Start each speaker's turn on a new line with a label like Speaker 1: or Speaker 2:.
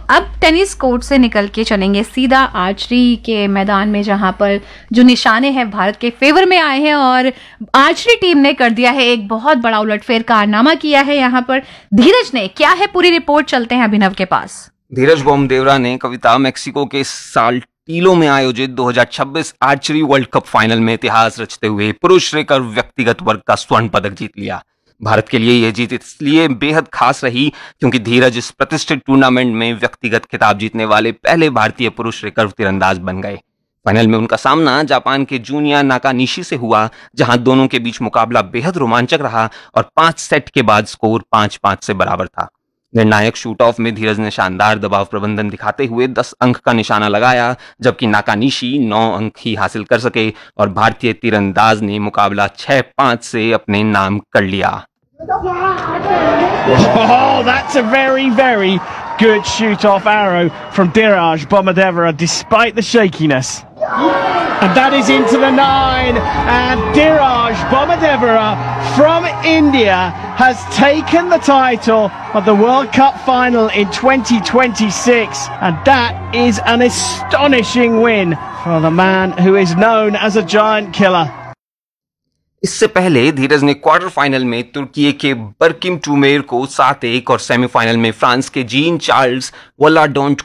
Speaker 1: अब tennis court से निकल के चलेंगे सीधा आर्चरी के मैदान में, जहां पर जो निशाने हैं भारत के फेवर में आए हैं और आर्चरी टीम ने कर दिया है एक बहुत बड़ा उलटफेर, कारनामा किया है यहाँ पर धीरज ने। क्या है पूरी रिपोर्ट, चलते हैं अभिनव के पास।
Speaker 2: धीरज बोमदेवरा ने कविता मेक्सिको के साल्टिलो में आयोजित 2026 आर्चरी वर्ल्ड कप फाइनल में इतिहास रचते हुए पुरुष रिकर्व व्यक्तिगत वर्ग का स्वर्ण पदक जीत लिया। भारत के लिए यह जीत इसलिए बेहद खास रही क्योंकि धीरज इस प्रतिष्ठित टूर्नामेंट में व्यक्तिगत खिताब जीतने वाले पहले भारतीय पुरुष रिकर्व तीरंदाज बन गए। फाइनल में उनका सामना जापान के जूनिया नाकानिशी से हुआ, जहां दोनों के बीच मुकाबला बेहद रोमांचक रहा और 5 सेट के बाद स्कोर 5-5 से बराबर था। निर्णायक शूट ऑफ में धीरज ने शानदार दबाव प्रबंधन दिखाते हुए 10 अंक का निशाना लगाया, जबकि नाकानिशी 9 अंक ही हासिल कर सके और भारतीय तीरंदाज ने मुकाबला 6-5 से अपने नाम कर लिया।
Speaker 3: Oh, that's a very, very good shoot-off arrow from Dhiraj Bommadevara despite the shakiness. And that is into the 9, and Dhiraj Bommadevara from India has taken the title of the World Cup final in 2026, and that is an astonishing win for the man who is known as a giant killer.
Speaker 2: इससे पहले धीरज ने quarter final में तुर्की के बर्किम टूमेर को 7-1 और semifinal में France के gene Charles वोलाडोंट